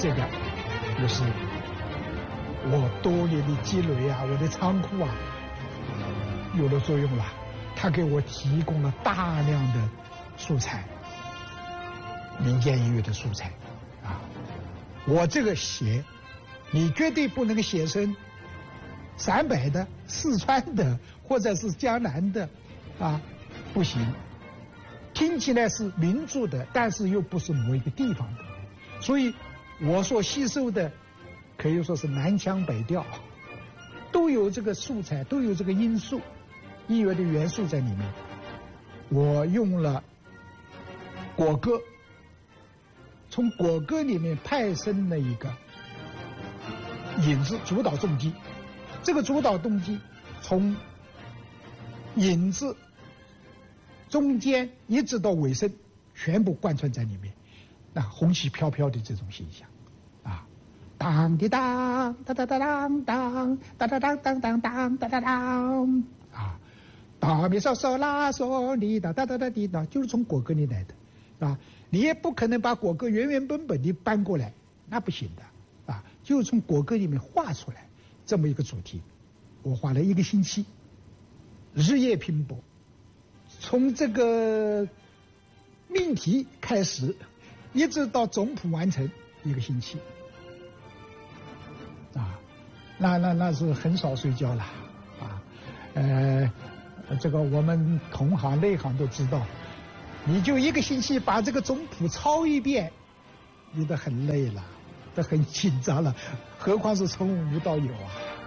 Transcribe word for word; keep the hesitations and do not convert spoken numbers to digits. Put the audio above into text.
这个就是我多年的积累啊，我的仓库啊，有了作用了。它给我提供了大量的素材，民间音乐的素材啊。我这个写，你绝对不能写成陕北的、四川的，或者是江南的，啊，不行。听起来是民族的，但是又不是某一个地方的，所以我所吸收的可以说是南腔北调，都有这个素材，都有这个因素。音乐的元素在里面，我用了国歌，从国歌里面派生了一个引子主导动机，这个主导动机从引子中间一直到尾声，全部贯穿在里面，那红旗飘飘的这种形象，啊，当滴当当当当当当当当当当当当当当啊。哆咪嗦嗦拉嗦哩哒哒哒哒滴哒，就是从国歌里来的，啊，你也不可能把国歌原原本本的搬过来，那不行的，啊，就是从国歌里面画出来这么一个主题，我画了一个星期，日夜拼搏，从这个命题开始，一直到总谱完成一个星期，啊，那那那是很少睡觉了，啊，呃。这个我们同行内行都知道，你就一个星期把这个总谱抄一遍，你都很累了，都很紧张了，何况是从无到有啊。